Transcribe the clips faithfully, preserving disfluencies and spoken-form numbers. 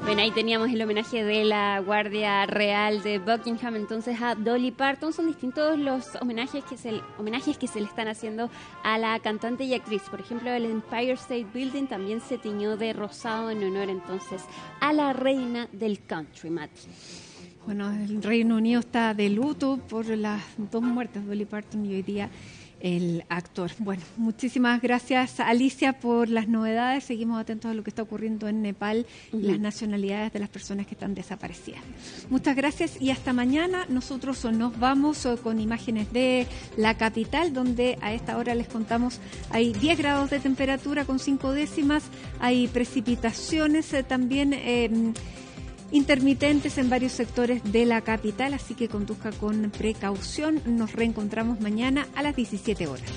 Bueno, ahí teníamos el homenaje de la Guardia Real de Buckingham entonces a Dolly Parton. Son distintos los homenajes que se, homenajes que se le están haciendo a la cantante y actriz. Por ejemplo, el Empire State Building también se tiñó de rosado en honor entonces a la reina del country, Mati. Bueno, el Reino Unido está de luto por las dos muertes, Dolly Parton y hoy día el actor. Bueno, muchísimas gracias, Alicia, por las novedades. Seguimos atentos a lo que está ocurriendo en Nepal y uh-huh. las nacionalidades de las personas que están desaparecidas. Muchas gracias y hasta mañana. Nosotros nos vamos con imágenes de la capital, donde a esta hora les contamos hay diez grados de temperatura con cinco décimas, hay precipitaciones eh, también eh, intermitentes en varios sectores de la capital, así que conduzca con precaución. Nos reencontramos mañana a las diecisiete horas.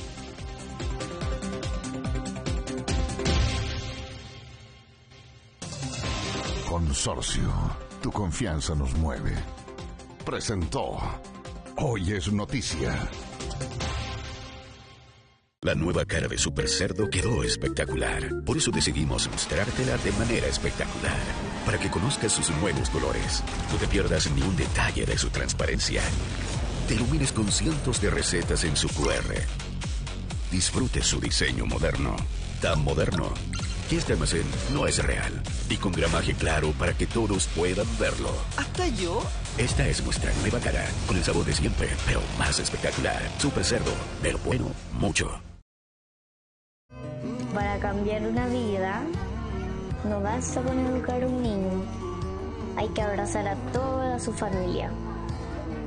Consorcio, tu confianza nos mueve. Presentó Hoy es Noticia. La nueva cara de Super Cerdo quedó espectacular. Por eso decidimos mostrártela de manera espectacular. Para que conozcas sus nuevos colores. No te pierdas ni un detalle de su transparencia. Te ilumines con cientos de recetas en su cu erre. Disfrute su diseño moderno. Tan moderno que este almacén no es real. Y con gramaje claro para que todos puedan verlo. ¿Hasta yo? Esta es nuestra nueva cara. Con el sabor de siempre, pero más espectacular. Super Cerdo, pero bueno, mucho. Para cambiar una vida, no basta con educar a un niño. Hay que abrazar a toda su familia.